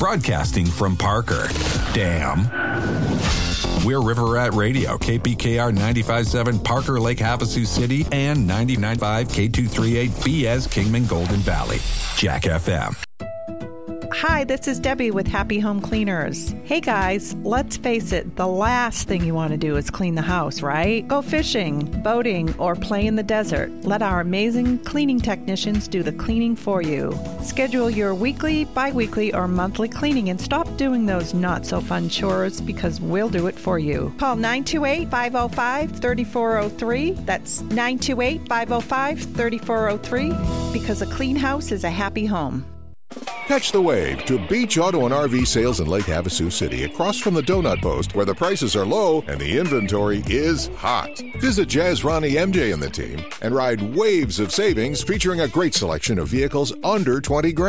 broadcasting from Parker. Damn. We're River Rat Radio, KPKR 95.7 Parker Lake Havasu City and 99.5 K238 BS Kingman Golden Valley. Jack FM. Hi, this is Debbie with Happy Home Cleaners. Hey guys, let's face it, the last thing you want to do is clean the house, right? Go fishing, boating, or play in the desert. Let our amazing cleaning technicians do the cleaning for you. Schedule your weekly, bi-weekly, or monthly cleaning and stop doing those not-so-fun chores because we'll do it for you. Call 928-505-3403. That's 928-505-3403 because a clean house is a happy home. Catch the wave to Beach Auto and RV sales in Lake Havasu City, across from the Donut Post, where the prices are low and the inventory is hot. Visit Jazz, Ronnie, MJ, and the team and ride waves of savings featuring a great selection of vehicles under $20,000.